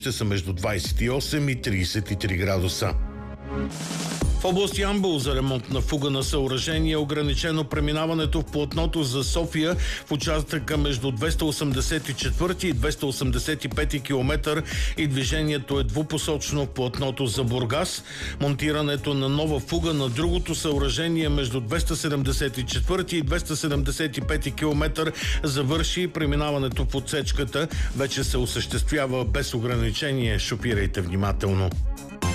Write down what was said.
ще са между 28 и 33 градуса. В област Ямбол за ремонт на фуга на съоръжение е ограничено преминаването в платното за София в участъка между 284 и 285 км и движението е двупосочно в платното за Бургас. Монтирането на нова фуга на другото съоръжение между 274 и 275 км завърши. Преминаването в отсечката вече се осъществява без ограничение. Шофирайте внимателно.